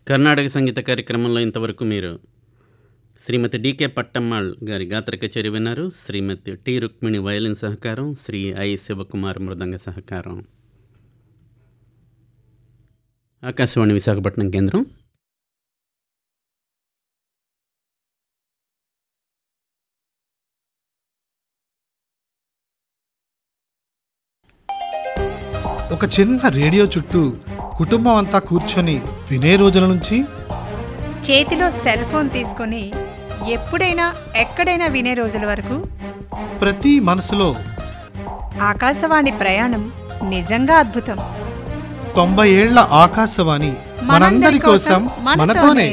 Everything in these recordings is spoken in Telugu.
కర్ణాటక సంగీత కార్యక్రమంలో ఇంతవరకు మీరు శ్రీమతి డికే పట్టమ్మాళ్ గారి గాత్ర కచేరీ విన్నారు. శ్రీమతి టి రుక్మిణి వయలిన్ సహకారం, శ్రీ ఐ శివకుమార్ మృదంగ సహకారం. ఆకాశవాణి విశాఖపట్నం కేంద్రం. ఒక చిన్న రేడియో చుట్టూ కుటుంబం అంతా కూర్చొని వినే రోజుల నుంచి చేతిలో సెల్ ఫోన్ తీసుకొని ఎప్పుడైనా ఎక్కడైనా వినే రోజుల వరకు ప్రతి మనసులో ఆకాశవాణి ప్రయాణం నిజంగా అద్భుతం. 90 ఏళ్ల ఆకాశవాణి మనందరి కోసం మనతోనే.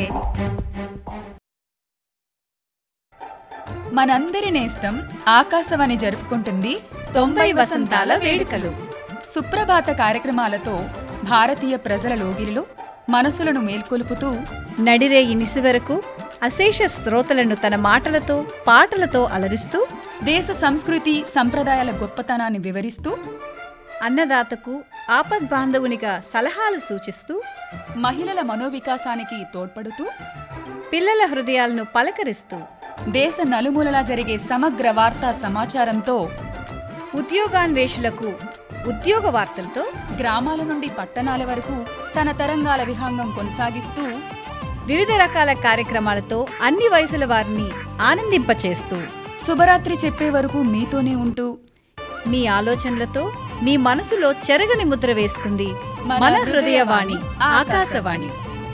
మనందరి నేస్తం ఆకాశవాణి జరుపుకుంటుంది 90 వసంతాల వేడుకలు. సుప్రభాత కార్యక్రమాలతో భారతీయ ప్రజల లోగిరిలో మనసులను మేల్కొలుపుతూ నడిరేయి నిసి వరకు అశేష శ్రోతలను తన మాటలతో పాటలతో అలరిస్తూ దేశ సంస్కృతి సంప్రదాయాల గొప్పతనాన్ని వివరిస్తూ అన్నదాతకు ఆపద్బాంధవునిగా సలహాలు సూచిస్తూ మహిళల మనోవికాసానికి తోడ్పడుతూ పిల్లల హృదయాలను పలకరిస్తూ దేశ నలుమూలలా జరిగే సమగ్ర వార్తా సమాచారంతో ఉద్యోగాన్వేషులకు ఉద్యోగ వార్తలతో గ్రామాల నుండి పట్టణాల వరకు తన తరంగాల విహంగం కొనసాగిస్తూ వివిధ రకాల కార్యక్రమాలతో అన్ని వయసుల వారిని ఆనందింపచేస్తూ శుభరాత్రి చెప్పే వరకు మీతోనే ఉంటూ మీ ఆలోచనలతో మీ మనసులో చెరగని ముద్ర వేస్తుంది మన హృదయవాణి Akashvani.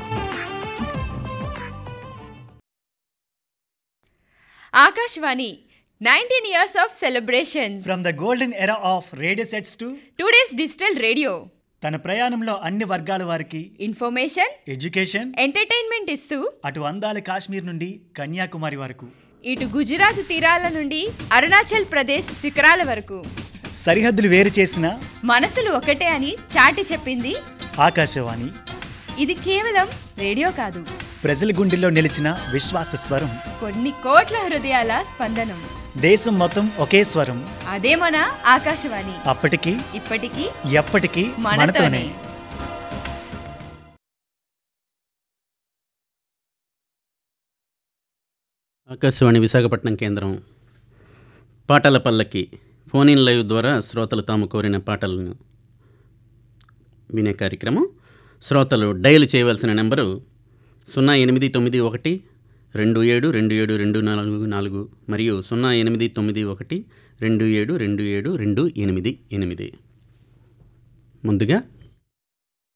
Akashvani 19 years of celebrations. From the golden era of radio sets to today's digital radio. తన ప్రయాణంలో అన్ని వర్గాల వారికి ఇన్ఫర్మేషన్, ఎడ్యుకేషన్, ఎంటర్టైన్మెంట్ ఇస్తూ అటు అందాల కాశ్మీర్ నుండి కన్యాకుమారి వరకు, ఇటు గుజరాత్ తీరాల నుండి అరుణాచల్ ప్రదేశ్ శిఖరాల వరకు సరిహద్దులు వేరు చేసిన మనసులు ఒకటే అని చాటి చెప్పింది ఆకాశవాణి. ఇది కేవలం రేడియో కాదు, ప్రజల గుండెల్లో నిలిచిన విశ్వాస స్వరం, కొన్ని కోట్ల హృదయాల స్పందనం. దేశం మొత్తం ఒకే స్వరం, అదే మన ఆకాశవాణి. అప్పటికి ఇప్పటికీ ఎప్పటికీ మనతోనే. ఆకాశవాణి విశాఖపట్నం కేంద్రం. పాటల పల్లకి ఫోన్ ఇన్ లైవ్ ద్వారా శ్రోతలు తాము కోరిన పాటలను వినే కార్యక్రమం. శ్రోతలు డయల్ చేయవలసిన నెంబరు 0891272724 మరియు 0891272728. ముందుగా